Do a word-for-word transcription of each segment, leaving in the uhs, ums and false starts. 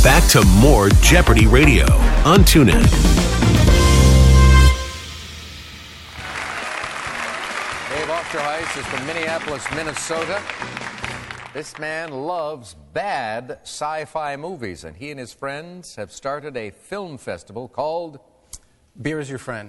back to more Jeopardy Radio on TuneIn. Dave Ofterheis is from Minneapolis, Minnesota. This man loves bad sci-fi movies, and he and his friends have started a film festival called Beer is Your Friend.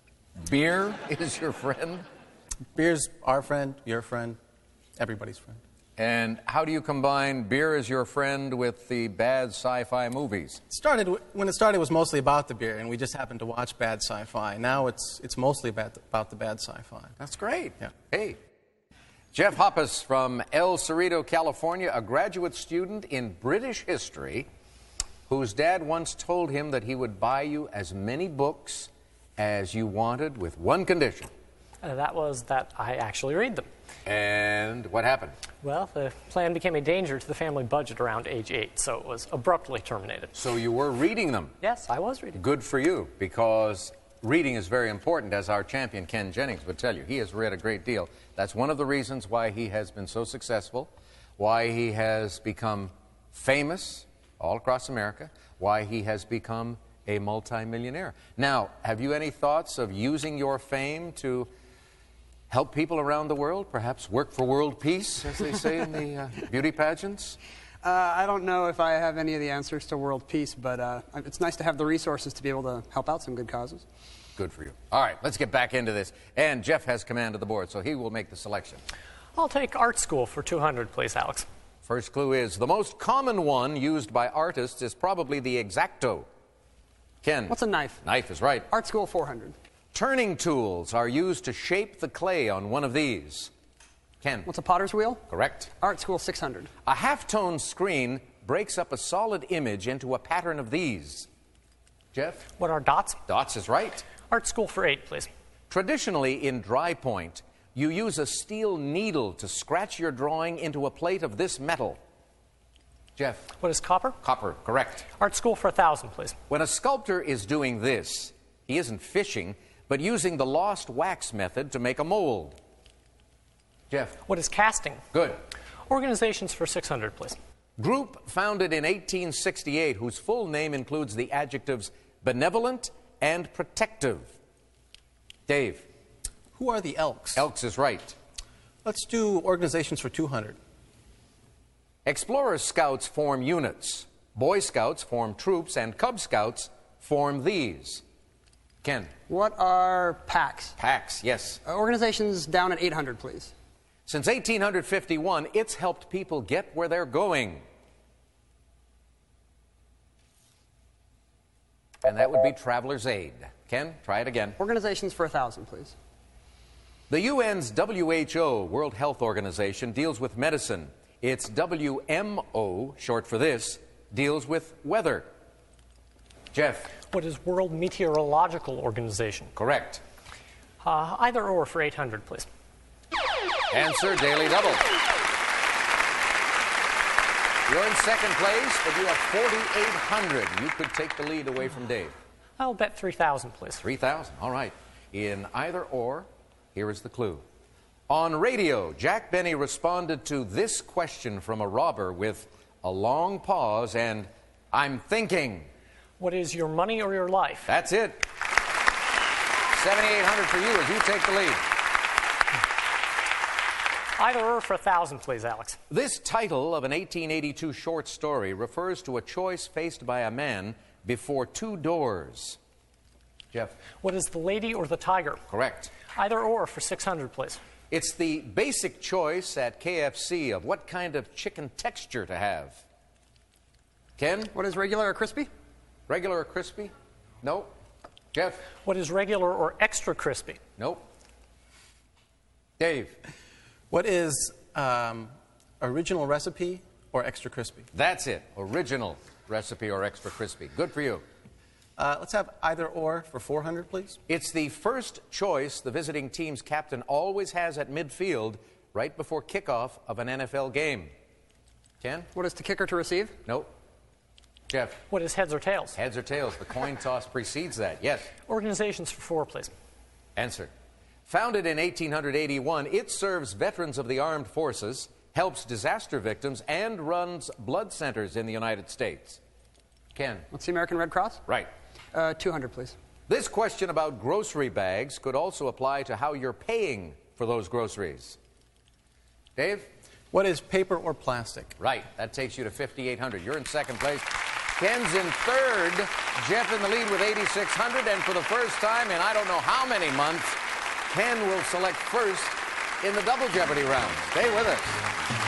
Beer is Your Friend? Beer's our friend, your friend, everybody's friend. And how do you combine Beer is Your Friend with the bad sci-fi movies? It started, when it started, it was mostly about the beer, and we just happened to watch bad sci-fi. Now it's, it's mostly about the, about the bad sci-fi. That's great. Yeah. Hey. Jeff Hoppus from El Cerrito, California, a graduate student in British history whose dad once told him that he would buy you as many books as you wanted with one condition. Uh, that was that I actually read them. And what happened? Well, the plan became a danger to the family budget around age eight, so it was abruptly terminated. So you were reading them? Yes, I was reading. Good for you, because reading is very important, as our champion Ken Jennings would tell you. He has read a great deal. That's one of the reasons why he has been so successful, why he has become famous all across America, why he has become a multimillionaire. Now, have you any thoughts of using your fame to help people around the world, perhaps work for world peace, as they say in the uh, beauty pageants? Uh, I don't know if I have any of the answers to world peace, but uh, it's nice to have the resources to be able to help out some good causes. Good for you. All right, let's get back into this. And Jeff has command of the board, so he will make the selection. I'll take art school for two hundred, please, Alex. First clue is, the most common one used by artists is probably the X-Acto. Ken. What's a knife? Knife is right. Art school four hundred. Turning tools are used to shape the clay on one of these. Ken. What's a potter's wheel? Correct. Art school six hundred. A halftone screen breaks up a solid image into a pattern of these. Jeff? What are dots? Dots is right. Art school for eight, please. Traditionally, in dry point, you use a steel needle to scratch your drawing into a plate of this metal. Jeff? What is copper? Copper, correct. Art school for a thousand, please. When a sculptor is doing this, he isn't fishing, but using the lost wax method to make a mold. Jeff? What is casting? Good. Organizations for six hundred, please. Group founded in eighteen sixty-eight, whose full name includes the adjectives benevolent and protective. Dave? Who are the Elks? Elks is right. Let's do organizations for two hundred. Explorer Scouts form units. Boy Scouts form troops, and Cub Scouts form these. Ken? What are PACs? PACs, yes. Uh, organizations down at eight hundred, please. Since eighteen fifty-one, it's helped people get where they're going. And that would be Traveler's Aid. Ken, try it again. Organizations for a thousand, please. The U N's W H O, World Health Organization, deals with medicine. Its W M O, short for this, deals with weather. Jeff? What is World Meteorological Organization? Correct. Uh, either or for eight hundred, please. Answer, Daily Double. You're in second place, but you have forty-eight hundred. You could take the lead away from Dave. I'll bet three thousand, please. three thousand, all right. In either or, here is the clue. On radio, Jack Benny responded to this question from a robber with a long pause and, "I'm thinking." What is your money or your life? That's it. seventy-eight hundred for you as you take the lead. Either or for a thousand, please, Alex. This title of an eighteen eighty-two short story refers to a choice faced by a man before two doors. Jeff? What is the lady or the tiger? Correct. Either or for six hundred, please. It's the basic choice at K F C of what kind of chicken texture to have. Ken? What is regular or crispy? Regular or crispy? Nope. Jeff? What is regular or extra crispy? Nope. Dave? What is um, original recipe or extra crispy? That's it. Original recipe or extra crispy. Good for you. Uh, let's have either or for four hundred, please. It's the first choice the visiting team's captain always has at midfield right before kickoff of an N F L game. Ken? What is the kicker to receive? Nope. Jeff? What is heads or tails? Heads or tails. The coin toss precedes that. Yes. Organizations for four, please. Answer. Founded in eighteen eighty-one, it serves veterans of the armed forces, helps disaster victims, and runs blood centers in the United States. Ken. What's the American Red Cross? Right. Uh, two hundred, please. This question about grocery bags could also apply to how you're paying for those groceries. Dave? What is paper or plastic? Right. That takes you to fifty-eight hundred. You're in second place. Ken's in third. Jeff in the lead with eighty-six hundred. And for the first time in I don't know how many months, Ken will select first in the Double Jeopardy round. Stay with us.